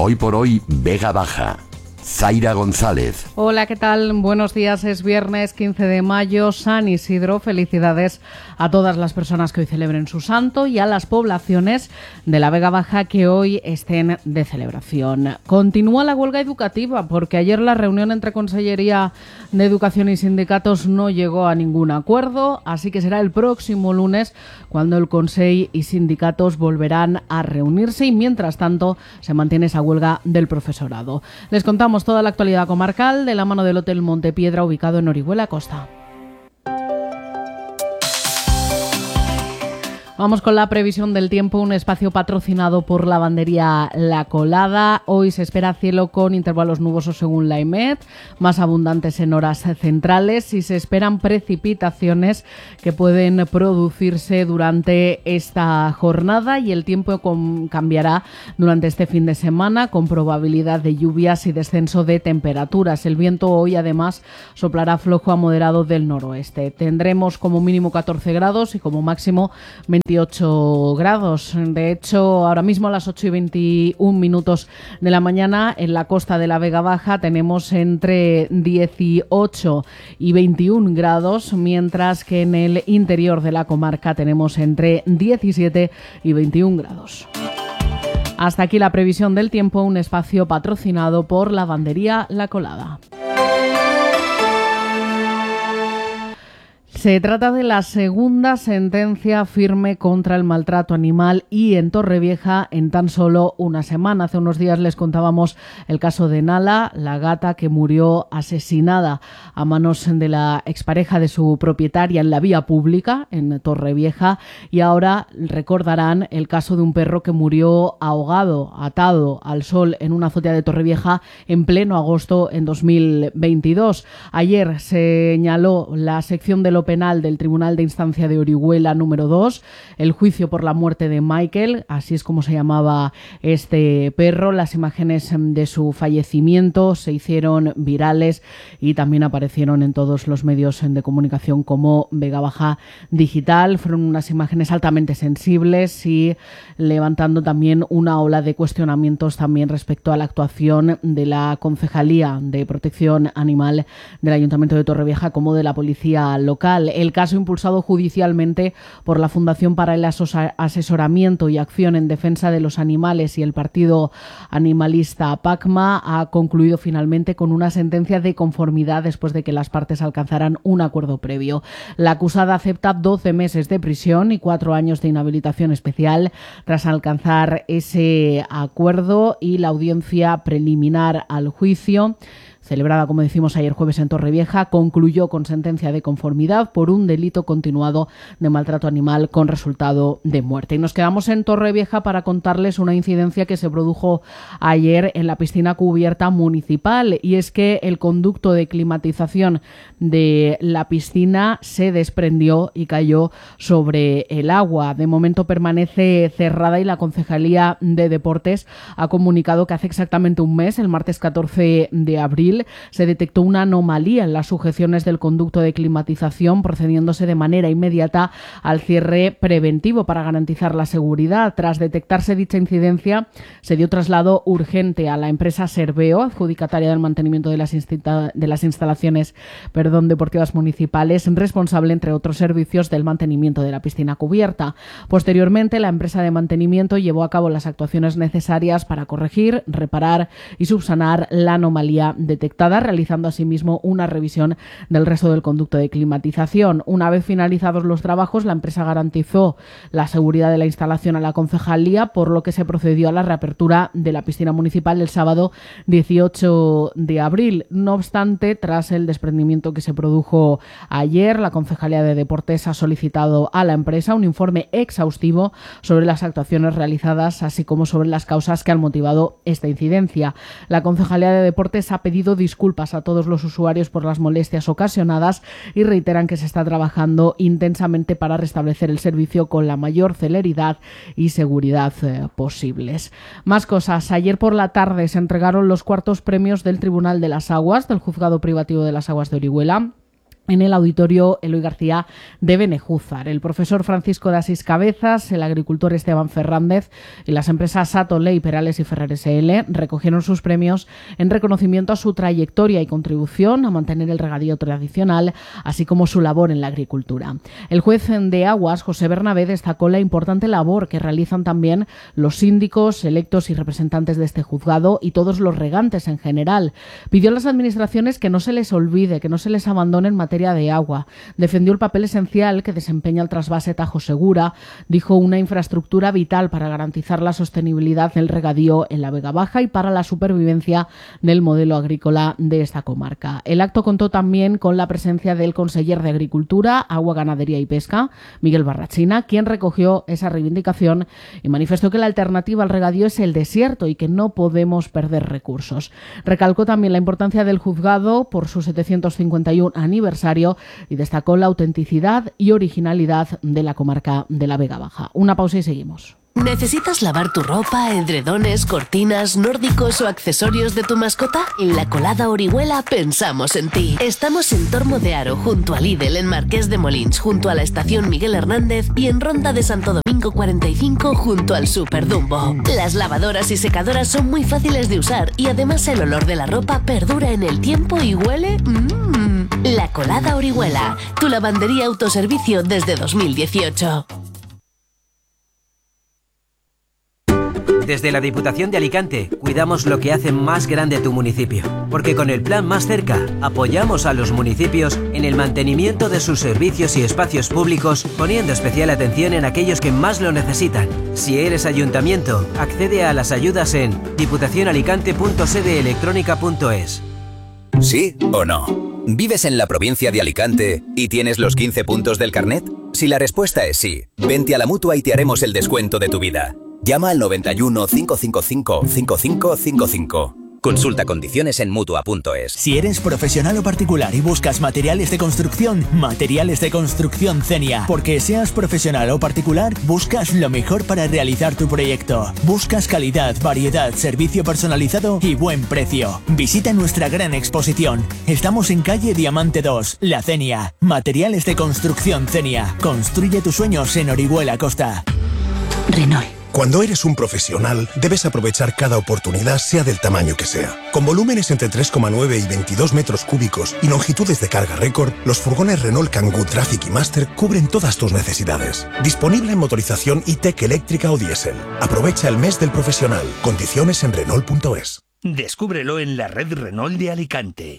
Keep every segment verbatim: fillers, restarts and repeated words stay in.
Hoy por hoy, Vega Baja. Zaira González. Hola, ¿qué tal? Buenos días, es viernes quince de mayo, San Isidro. Felicidades a todas las personas que hoy celebren su santo y a las poblaciones de la Vega Baja que hoy estén de celebración. Continúa la huelga educativa porque ayer la reunión entre Consellería de Educación y sindicatos no llegó a ningún acuerdo, así que será el próximo lunes cuando el Consell y sindicatos volverán a reunirse y mientras tanto se mantiene esa huelga del profesorado. Les contamos toda la actualidad comarcal de la mano del Hotel Montepiedra, ubicado en Orihuela Costa. Vamos con la previsión del tiempo, un espacio patrocinado por Lavandería La Colada. Hoy se espera cielo con intervalos nubosos según la EMET, más abundantes en horas centrales y se esperan precipitaciones que pueden producirse durante esta jornada y el tiempo com- cambiará durante este fin de semana con probabilidad de lluvias y descenso de temperaturas. El viento hoy además soplará flojo a moderado del noroeste. Tendremos como mínimo catorce grados y como máximo veintiocho grados. De hecho, ahora mismo a las ocho y veintiún minutos de la mañana en la costa de la Vega Baja tenemos entre dieciocho y veintiún grados, mientras que en el interior de la comarca tenemos entre diecisiete y veintiún grados. Hasta aquí la previsión del tiempo, un espacio patrocinado por Lavandería La Colada. Se trata de la segunda sentencia firme contra el maltrato animal y en Torrevieja en tan solo una semana. Hace unos días les contábamos el caso de Nala, la gata que murió asesinada a manos de la expareja de su propietaria en la vía pública en Torrevieja, y ahora recordarán el caso de un perro que murió ahogado, atado al sol en una azotea de Torrevieja en pleno agosto en dos mil veintidós. Ayer señaló la sección de lo penal del Tribunal de Instancia de Orihuela número dos el juicio por la muerte de Michael, así es como se llamaba este perro. Las imágenes de su fallecimiento se hicieron virales y también aparecieron en todos los medios de comunicación como Vega Baja Digital. Fueron unas imágenes altamente sensibles y levantando también una ola de cuestionamientos también respecto a la actuación de la Concejalía de Protección Animal del Ayuntamiento de Torrevieja como de la Policía Local. El caso, impulsado judicialmente por la Fundación para el Asesoramiento y Acción en Defensa de los Animales y el partido animalista PACMA, ha concluido finalmente con una sentencia de conformidad después de que las partes alcanzaran un acuerdo previo. La acusada acepta doce meses de prisión y cuatro años de inhabilitación especial tras alcanzar ese acuerdo, y la audiencia preliminar al juicio, celebrada, como decimos, ayer jueves en Torrevieja, concluyó con sentencia de conformidad por un delito continuado de maltrato animal con resultado de muerte. Y nos quedamos en Torrevieja para contarles una incidencia que se produjo ayer en la piscina cubierta municipal, y es que el conducto de climatización de la piscina se desprendió y cayó sobre el agua. De momento permanece cerrada y la Concejalía de Deportes ha comunicado que hace exactamente un mes, el martes catorce de abril, se detectó una anomalía en las sujeciones del conducto de climatización, procediéndose de manera inmediata al cierre preventivo para garantizar la seguridad. Tras detectarse dicha incidencia, se dio traslado urgente a la empresa Serveo, adjudicataria del mantenimiento de las, insta- de las instalaciones perdón, deportivas municipales, responsable, entre otros servicios, del mantenimiento de la piscina cubierta. Posteriormente, la empresa de mantenimiento llevó a cabo las actuaciones necesarias para corregir, reparar y subsanar la anomalía detectada, realizando asimismo una revisión del resto del conducto de climatización. Una vez finalizados los trabajos, la empresa garantizó la seguridad de la instalación a la concejalía, por lo que se procedió a la reapertura de la piscina municipal el sábado dieciocho de abril. No obstante, tras el desprendimiento que se produjo ayer, la Concejalía de Deportes ha solicitado a la empresa un informe exhaustivo sobre las actuaciones realizadas, así como sobre las causas que han motivado esta incidencia. La Concejalía de Deportes ha pedido disculpas a todos los usuarios por las molestias ocasionadas y reiteran que se está trabajando intensamente para restablecer el servicio con la mayor celeridad y seguridad eh, posibles. Más cosas. Ayer por la tarde se entregaron los cuartos premios del Tribunal de las Aguas, del Juzgado Privativo de las Aguas de Orihuela, en el auditorio Eloy García de Benejúzar. El profesor Francisco de Asís Cabezas, el agricultor Esteban Fernández y las empresas Sato, Ley, Perales y Ferrer S L recogieron sus premios en reconocimiento a su trayectoria y contribución a mantener el regadío tradicional, así como su labor en la agricultura. El juez de aguas, José Bernabé, destacó la importante labor que realizan también los síndicos electos y representantes de este juzgado y todos los regantes en general. Pidió a las administraciones que no se les olvide, que no se les abandone en materia de agua. Defendió el papel esencial que desempeña el trasvase Tajo Segura, dijo una infraestructura vital para garantizar la sostenibilidad del regadío en la Vega Baja y para la supervivencia del modelo agrícola de esta comarca. El acto contó también con la presencia del conseller de Agricultura, Agua, Ganadería y Pesca, Miguel Barrachina, quien recogió esa reivindicación y manifestó que la alternativa al regadío es el desierto y que no podemos perder recursos. Recalcó también la importancia del juzgado por su setecientos cincuenta y uno aniversario y destacó la autenticidad y originalidad de la comarca de la Vega Baja. Una pausa y seguimos. ¿Necesitas lavar tu ropa, edredones, cortinas, nórdicos o accesorios de tu mascota? En La Colada Orihuela pensamos en ti. Estamos en Tormo de Aro, junto a Lidl, en Marqués de Molins, junto a la estación Miguel Hernández y en Ronda de Santo Domingo cuarenta y cinco, junto al Super Dumbo. Las lavadoras y secadoras son muy fáciles de usar y además el olor de la ropa perdura en el tiempo y huele... Mmm. La Colada Orihuela, tu lavandería autoservicio desde dos mil dieciocho. Desde la Diputación de Alicante cuidamos lo que hace más grande tu municipio, porque con el Plan Más Cerca apoyamos a los municipios en el mantenimiento de sus servicios y espacios públicos, poniendo especial atención en aquellos que más lo necesitan. Si eres ayuntamiento, accede a las ayudas en diputación alicante punto sede electrónica punto es. ¿Sí o no? ¿Vives en la provincia de Alicante y tienes los quince puntos del carnet? Si la respuesta es sí, vente a la Mutua y te haremos el descuento de tu vida. Llama al noventa y uno, cinco cinco cinco, cinco cinco cinco cinco. Consulta condiciones en Mutua punto es. Si eres profesional o particular y buscas materiales de construcción, Materiales de Construcción Cenia. Porque seas profesional o particular, buscas lo mejor para realizar tu proyecto. Buscas calidad, variedad, servicio personalizado y buen precio. Visita nuestra gran exposición. Estamos en calle Diamante dos, La Cenia. Materiales de Construcción Cenia. Construye tus sueños en Orihuela Costa. Renault. Cuando eres un profesional, debes aprovechar cada oportunidad, sea del tamaño que sea. Con volúmenes entre tres coma nueve y veintidós metros cúbicos y longitudes de carga récord, los furgones Renault Kangoo Traffic y Master cubren todas tus necesidades. Disponible en motorización e-tech eléctrica o diésel. Aprovecha el mes del profesional. Condiciones en Renault punto es. Descúbrelo en la red Renault de Alicante.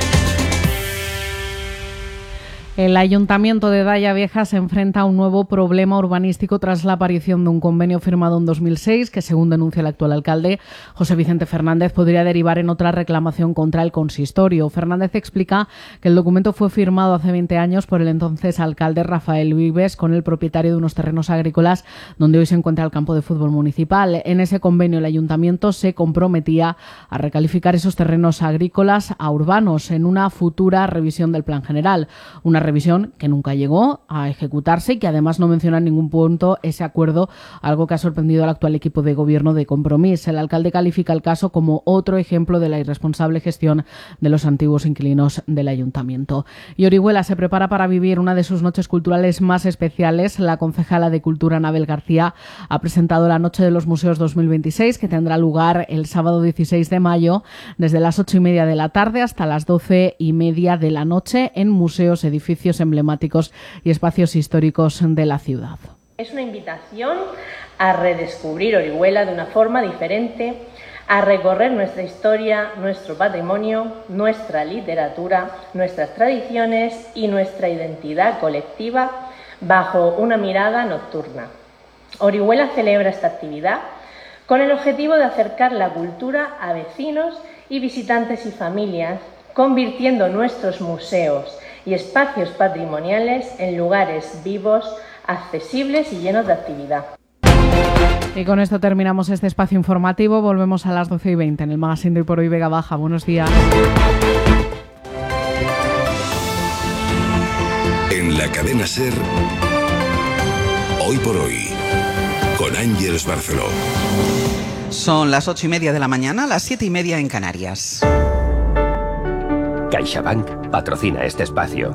El Ayuntamiento de Daia Vieja se enfrenta a un nuevo problema urbanístico tras la aparición de un convenio firmado en dos mil seis que, según denuncia el actual alcalde, José Vicente Fernández, podría derivar en otra reclamación contra el consistorio. Fernández explica que el documento fue firmado hace veinte años por el entonces alcalde Rafael Vives con el propietario de unos terrenos agrícolas donde hoy se encuentra el campo de fútbol municipal. En ese convenio el Ayuntamiento se comprometía a recalificar esos terrenos agrícolas a urbanos en una futura revisión del Plan General. Una revisión que nunca llegó a ejecutarse y que además no menciona en ningún punto ese acuerdo, algo que ha sorprendido al actual equipo de gobierno de Compromís. El alcalde califica el caso como otro ejemplo de la irresponsable gestión de los antiguos inquilinos del ayuntamiento. Y Orihuela se prepara para vivir una de sus noches culturales más especiales. La concejala de Cultura, Anabel García, ha presentado la Noche de los Museos dos mil veintiséis, que tendrá lugar el sábado dieciséis de mayo, desde las ocho y media de la tarde hasta las doce y media de la noche, en museos, edificios emblemáticos y espacios históricos de la ciudad. Es una invitación a redescubrir Orihuela de una forma diferente, a recorrer nuestra historia, nuestro patrimonio, nuestra literatura, nuestras tradiciones y nuestra identidad colectiva bajo una mirada nocturna. Orihuela celebra esta actividad con el objetivo de acercar la cultura a vecinos y visitantes y familias, convirtiendo nuestros museos y espacios patrimoniales en lugares vivos, accesibles y llenos de actividad. Y con esto terminamos este espacio informativo. Volvemos a las doce y veinte en el Magazine de Hoy por Hoy Vega Baja. Buenos días. En la cadena SER, Hoy por Hoy, con Ángeles Barceló. Son las ocho y media de la mañana, las siete y media en Canarias. CaixaBank patrocina este espacio.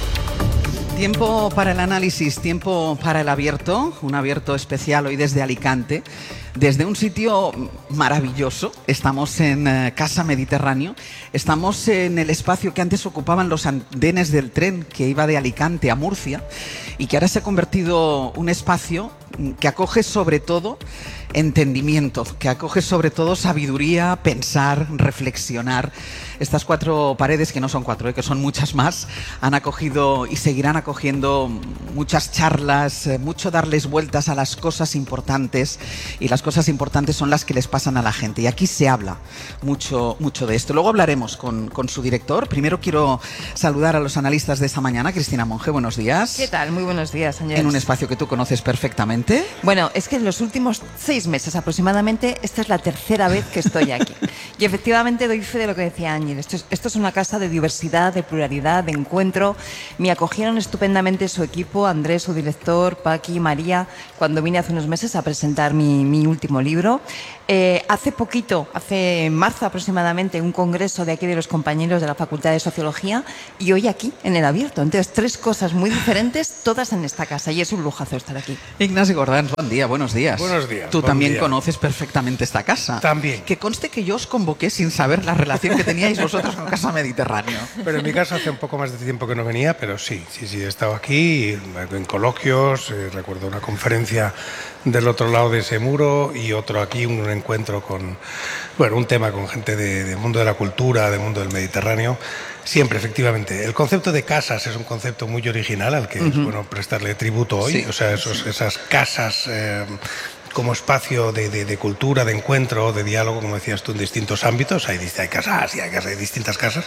Tiempo para el análisis, tiempo para el abierto, un abierto especial hoy desde Alicante, desde un sitio maravilloso. Estamos en eh, Casa Mediterráneo, estamos en el espacio que antes ocupaban los andenes del tren que iba de Alicante a Murcia y que ahora se ha convertido un espacio que acoge sobre todo entendimiento, que acoge sobre todo sabiduría, pensar, reflexionar. Estas cuatro paredes, que no son cuatro, ¿eh? que son muchas más, han acogido y seguirán acogiendo muchas charlas, eh, mucho darles vueltas a las cosas importantes, y las cosas importantes son las que les pasan a la gente. Y aquí se habla mucho, mucho de esto. Luego hablaremos con, con su director. Primero quiero saludar a los analistas de esta mañana. Cristina Monge, buenos días. ¿Qué tal? Muy buenos días, Ángel. En un espacio que tú conoces perfectamente. Bueno, es que en los últimos seis meses aproximadamente, esta es la tercera vez que estoy aquí. Y efectivamente doy fe de lo que decía Ángel. Esto es, esto es una casa de diversidad, de pluralidad, de encuentro. Me acogieron estupendamente su equipo, Andrés, su director, Paqui, María, cuando vine hace unos meses a presentar mi, mi último libro. Eh, hace poquito, hace en marzo aproximadamente, un congreso de aquí de los compañeros de la Facultad de Sociología, y hoy aquí, en el abierto. Entonces, tres cosas muy diferentes, todas en esta casa, y es un lujazo estar aquí. Ignacio Gordán, buen día, buenos días. Buenos días. Tú también día. conoces perfectamente esta casa. También. Que conste que yo os convoqué sin saber la relación que teníais vosotros con Casa Mediterráneo. Pero en mi caso hace un poco más de tiempo que no venía, pero sí, sí, sí, he estado aquí en coloquios, eh, recuerdo una conferencia del otro lado de ese muro y otro aquí, un encuentro con, bueno, un tema con gente de, del mundo de la cultura, del mundo del Mediterráneo. Siempre, efectivamente. El concepto de casas es un concepto muy original al que uh-huh. es bueno prestarle tributo hoy. Sí, o sea, esos, sí. esas casas eh, como espacio de, de, de cultura, de encuentro, de diálogo, como decías tú, en distintos ámbitos. Hay, hay casas y hay, casas, hay distintas casas.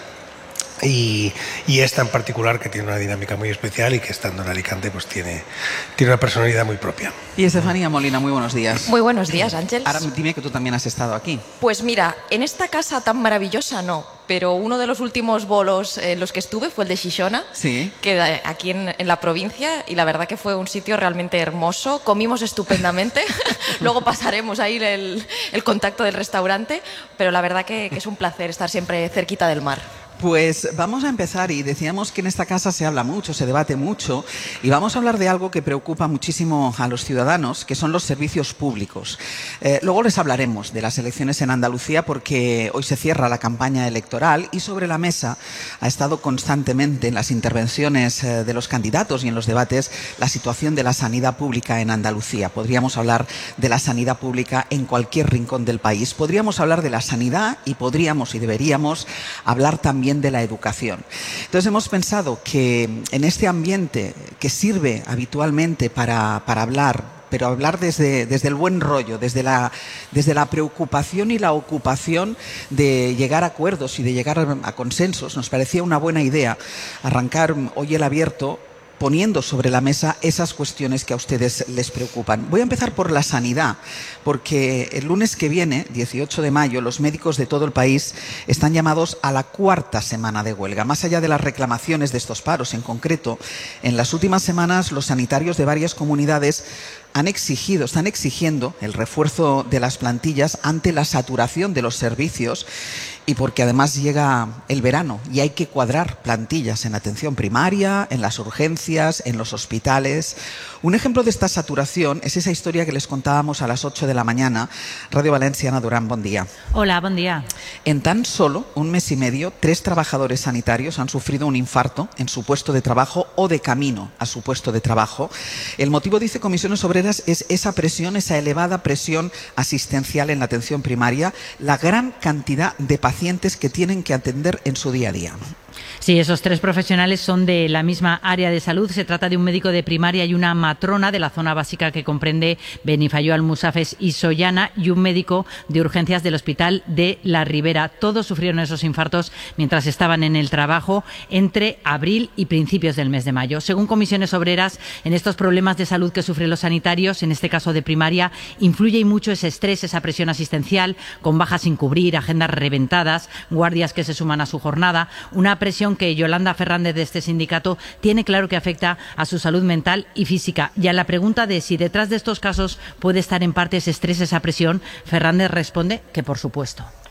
Y, y esta en particular, que tiene una dinámica muy especial y que estando en Alicante pues tiene, tiene una personalidad muy propia. Y Estefanía Molina, muy buenos días. Muy buenos días, Ángel. Ahora dime que tú también has estado aquí. Pues mira, en esta casa tan maravillosa no, pero uno de los últimos bolos en los que estuve fue el de Xixona, sí. que aquí en, en la provincia, y la verdad que fue un sitio realmente hermoso. Comimos estupendamente, luego pasaremos ahí el, el contacto del restaurante, pero la verdad que, que es un placer estar siempre cerquita del mar. Pues vamos a empezar, y decíamos que en esta casa se habla mucho, se debate mucho, y vamos a hablar de algo que preocupa muchísimo a los ciudadanos, que son los servicios públicos. Eh, luego les hablaremos de las elecciones en Andalucía, porque hoy se cierra la campaña electoral y sobre la mesa ha estado constantemente en las intervenciones eh, de los candidatos y en los debates la situación de la sanidad pública en Andalucía. Podríamos hablar de la sanidad pública en cualquier rincón del país. Podríamos hablar de la sanidad y podríamos y deberíamos hablar también de la educación. Entonces hemos pensado que en este ambiente que sirve habitualmente para, para hablar, pero hablar desde, desde el buen rollo, desde la, desde la preocupación y la ocupación de llegar a acuerdos y de llegar a, a consensos, nos parecía una buena idea arrancar hoy el abierto poniendo sobre la mesa esas cuestiones que a ustedes les preocupan. Voy a empezar por la sanidad, porque el lunes que viene, dieciocho de mayo, los médicos de todo el país están llamados a la cuarta semana de huelga. Más allá de las reclamaciones de estos paros, en concreto, en las últimas semanas los sanitarios de varias comunidades han exigido, están exigiendo el refuerzo de las plantillas ante la saturación de los servicios, y porque además llega el verano y hay que cuadrar plantillas en atención primaria, en las urgencias, en los hospitales. Un ejemplo de esta saturación es esa historia que les contábamos a las ocho de la mañana. Radio Valencia, Ana Durán, buen día. Hola, buen día. En tan solo un mes y medio, tres trabajadores sanitarios han sufrido un infarto en su puesto de trabajo o de camino a su puesto de trabajo. El motivo, dice Comisiones Obreras, es esa presión, esa elevada presión asistencial en la atención primaria, la gran cantidad de pacientes que tienen que atender en su día a día. Sí, esos tres profesionales son de la misma área de salud. Se trata de un médico de primaria y una matrona de la zona básica que comprende Benifayó, Almusafes y Sollana, y un médico de urgencias del Hospital de La Ribera. Todos sufrieron esos infartos mientras estaban en el trabajo entre abril y principios del mes de mayo. Según Comisiones Obreras, en estos problemas de salud que sufren los sanitarios, en este caso de primaria, influye mucho ese estrés, esa presión asistencial, con bajas sin cubrir, agendas reventadas, guardias que se suman a su jornada, una presión que Yolanda Fernández, de este sindicato, tiene claro que afecta a su salud mental y física. Y a la pregunta de si detrás de estos casos puede estar en parte ese estrés, esa presión, Fernández responde que por supuesto.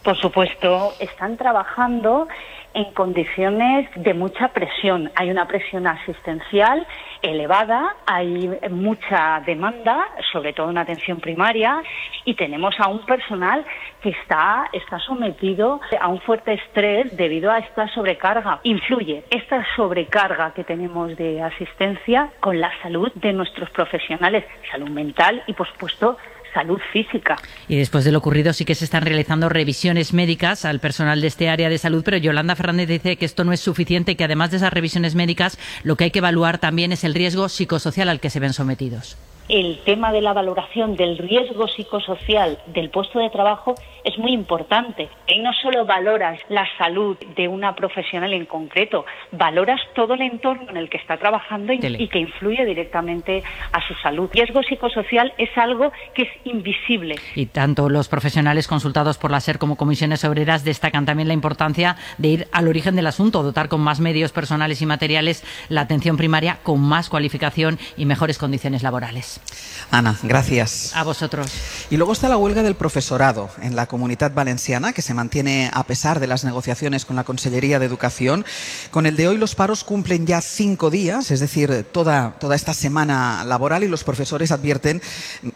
Por supuesto, están trabajando en condiciones de mucha presión. Hay una presión asistencial elevada, hay mucha demanda, sobre todo en atención primaria, y tenemos a un personal que está, está sometido a un fuerte estrés debido a esta sobrecarga. Influye esta sobrecarga que tenemos de asistencia con la salud de nuestros profesionales, salud mental y, por supuesto, salud física. Y después de lo ocurrido sí que se están realizando revisiones médicas al personal de este área de salud, pero Yolanda Fernández dice que esto no es suficiente, que además de esas revisiones médicas lo que hay que evaluar también es el riesgo psicosocial al que se ven sometidos. El tema de la valoración del riesgo psicosocial del puesto de trabajo es muy importante. Y no solo valoras la salud de una profesional en concreto, valoras todo el entorno en el que está trabajando y, y que influye directamente a su salud. El riesgo psicosocial es algo que es invisible. Y tanto los profesionales consultados por la SER como comisiones obreras destacan también la importancia de ir al origen del asunto, dotar con más medios personales y materiales la atención primaria con más cualificación y mejores condiciones laborales. Ana, gracias. A vosotros. Y luego está la huelga del profesorado en la Comunitat Valenciana, que se mantiene a pesar de las negociaciones con la Consellería de Educación. Con el de hoy los paros cumplen ya cinco días, es decir, toda, toda esta semana laboral, y los profesores advierten